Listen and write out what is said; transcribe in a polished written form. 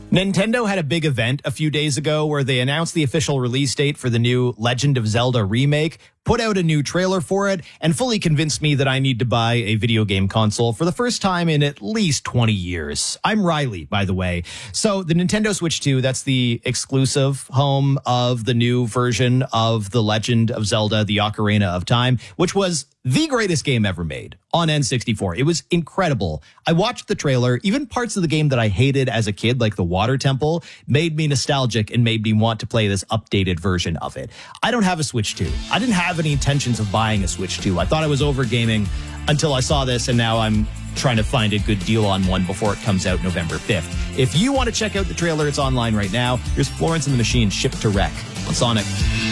Nintendo had a big event a few days ago where they announced the official release date for the new Legend of Zelda remake, put out a new trailer for it, and fully convinced me that I need to buy a video game console for the first time in at least 20 years. I'm Riley, by the way. So the Nintendo Switch 2, that's the exclusive home of the new version of The Legend of Zelda, The Ocarina of Time, which was the greatest game ever made on N64. It was incredible. I watched the trailer. Even parts of the game that I hated as a kid, like the Water Temple, made me nostalgic and made me want to play this updated version of it. I don't have a Switch 2. I didn't have any intentions of buying a Switch 2. I thought I was over gaming until I saw this, and now I'm trying to find a good deal on one before it comes out November 5th. If you want to check out the trailer, it's online right now. Here's Florence and the Machine, Ship to Wreck on Sonic.